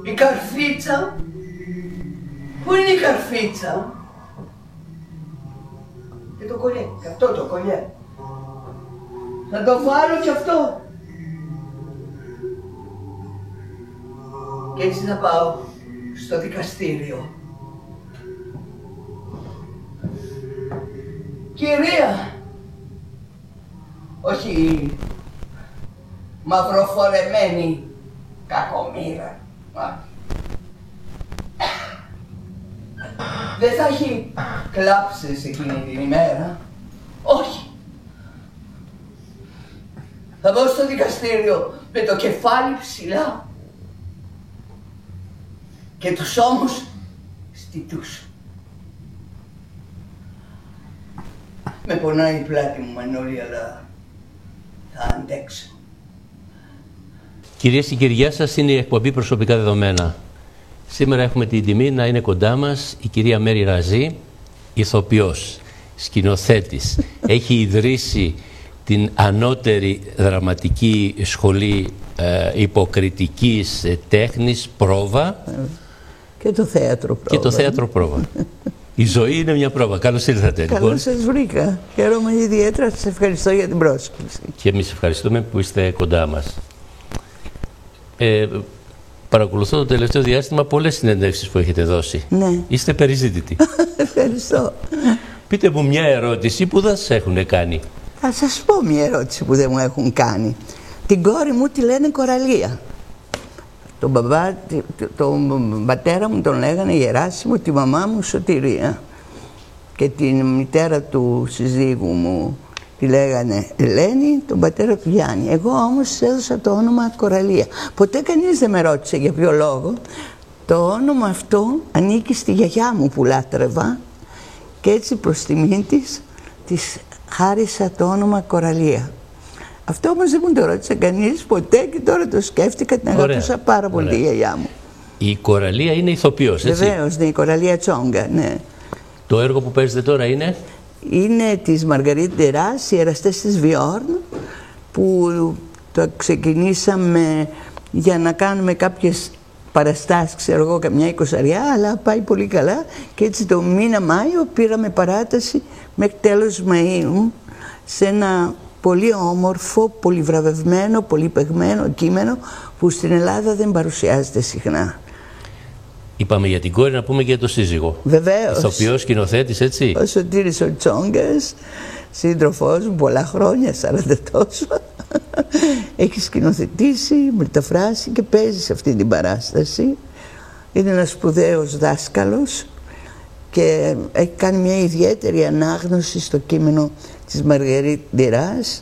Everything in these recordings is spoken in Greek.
Η καρφίτσα. Πού είναι η καρφίτσα? Και το κολλιέ, και αυτό το κολλιέ. Θα το βάλω κι αυτό. Και έτσι θα πάω στο δικαστήριο. Κυρία, όχι μαυροφορεμένη κακομοίρα. Δεν θα έχει κλάψεις εκείνη την ημέρα. Όχι. Θα πάω στο δικαστήριο με το κεφάλι ψηλά και τους ώμους στιτούς. Με πονάει η πλάτη μου, Μανώλη, αλλά θα αντέξω. Κυρίες και κύριοι, γεια σας. Είναι η εκπομπή Προσωπικά Δεδομένα. Σήμερα έχουμε την τιμή να είναι κοντά μας η κυρία Μέρη Ραζή, ηθοποιός, σκηνοθέτης. Έχει ιδρύσει την ανώτερη δραματική σχολή υποκριτικής τέχνης Πρόβα. Και το θέατρο Πρόβα. Και το θέατρο Πρόβα. Η ζωή είναι μια πρόβα. Καλώς ήρθατε. Καλώς σας βρήκα. Χαίρομαι ιδιαίτερα. Σας ευχαριστώ για την πρόσκληση. Και εμείς ευχαριστούμε που είστε κοντά μας. Παρακολουθώ το τελευταίο διάστημα πολλές συνεντεύξεις που έχετε δώσει. Ναι. Είστε περιζήτητοι. Ευχαριστώ. Πείτε μου μια ερώτηση που δεν σας έχουν κάνει. Θα σας πω μια ερώτηση που δεν μου έχουν κάνει. Την κόρη μου τη λένε Κοραλία. Τον πατέρα μου τον λέγανε Γεράσιμο, τη μαμά μου Σωτηρία. Και την μητέρα του συζύγου μου τη λέγανε Ελένη, τον πατέρα του Γιάννη. Εγώ όμως έδωσα το όνομα Κοραλία. Ποτέ κανείς δεν με ρώτησε για ποιο λόγο. Το όνομα αυτό ανήκει στη γιαγιά μου που λάτρευα και έτσι προς τιμή της χάρισα το όνομα Κοραλία. Αυτό όμως δεν μου το ρώτησε κανείς ποτέ και τώρα το σκέφτηκα, την αγαπούσα πάρα πολύ τη γιαγιά μου. Η Κοραλία είναι ηθοποιός, έτσι? Βεβαίως, ναι, η Κοραλία Τσόγκα, ναι. Το έργο που παίζετε τώρα είναι? Είναι της Μαργαρίτ Ντεράς, οι εραστές της Βιόρν, που το ξεκινήσαμε για να κάνουμε κάποιες παραστάσεις, ξέρω εγώ, καμιά 20, αλλά πάει πολύ καλά και έτσι το μήνα Μάιο πήραμε παράταση μέχρι τέλος Μαΐου σε ένα πολύ όμορφο, πολύ βραβευμένο, πολύ παιγμένο κείμενο που στην Ελλάδα δεν παρουσιάζεται συχνά. Είπαμε για την κόρη, να πούμε και για το σύζυγο. Βεβαίως. Ηθοποιός, σκηνοθέτης, έτσι? Ο Σωτήρης ο Τσόγκας, σύντροφός μου πολλά χρόνια, 40 τόσο. Έχει σκηνοθετήσει, μεταφράσει και παίζει σε αυτή την παράσταση. Είναι ένας σπουδαίος δάσκαλος και έχει κάνει μια ιδιαίτερη ανάγνωση στο κείμενο της Μαργαρίτ Ντεράς,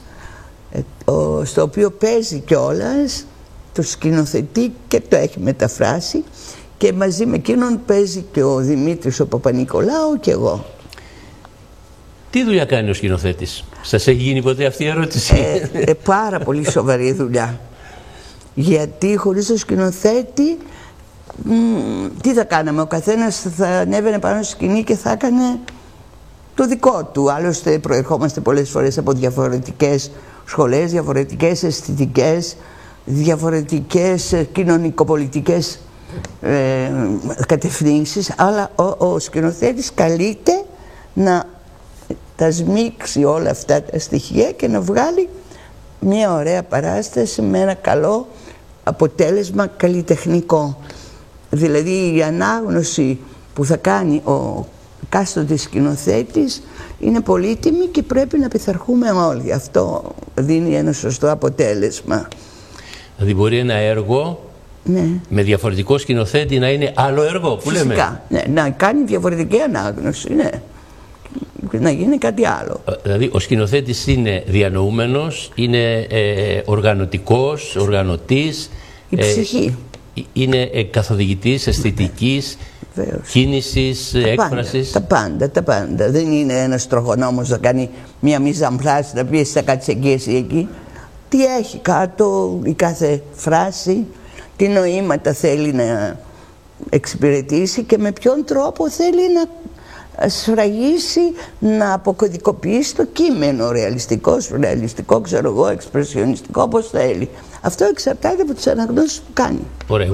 στο οποίο παίζει κιόλας, το σκηνοθετεί και το έχει μεταφράσει και μαζί με εκείνον παίζει και ο Δημήτρης ο Παπα-Νικολάου και εγώ. Τι δουλειά κάνει ο σκηνοθέτης? Σας έχει γίνει ποτέ αυτή η ερώτηση? Πάρα πολύ σοβαρή δουλειά. Γιατί χωρίς το σκηνοθέτη τι θα κάναμε? Ο καθένας θα ανέβαινε πάνω στη σκηνή και θα έκανε το δικό του. Άλλωστε προερχόμαστε πολλές φορές από διαφορετικές σχολές, διαφορετικές αισθητικές, διαφορετικές κοινωνικοπολιτικές κατευθύνσεις, αλλά ο σκηνοθέτης καλείται να τα σμίξει όλα αυτά τα στοιχεία και να βγάλει μια ωραία παράσταση με ένα καλό αποτέλεσμα καλλιτεχνικό. Δηλαδή η ανάγνωση που θα κάνει ο κάστοτε σκηνοθέτης είναι πολύτιμη και πρέπει να πειθαρχούμε όλοι. Αυτό δίνει ένα σωστό αποτέλεσμα. Δηλαδή μπορεί ένα έργο, ναι, με διαφορετικό σκηνοθέτη να είναι άλλο έργο που λέμε? Φυσικά, ναι, να κάνει διαφορετική ανάγνωση, ναι. Να γίνει κάτι άλλο. Δηλαδή ο σκηνοθέτης είναι διανοούμενος, είναι οργανωτικός, οργανωτής, η ψυχή. Είναι καθοδηγητής αισθητικής, κίνησης, έκφρασης. Τα πάντα. Δεν είναι ένας τροχονόμος να κάνει μια μιζαμπλάση, να πει θα κάτσει εκεί, εσύ εκεί. Τι έχει κάτω η κάθε φράση, τι νοήματα θέλει να εξυπηρετήσει και με ποιον τρόπο θέλει να σφραγίσει, να αποκωδικοποιήσει το κείμενο, ρεαλιστικό, ξέρω εγώ, εξπρεσιονιστικό, όπως θέλει. Αυτό εξαρτάται από τις αναγνώσεις που κάνει. Ωραία.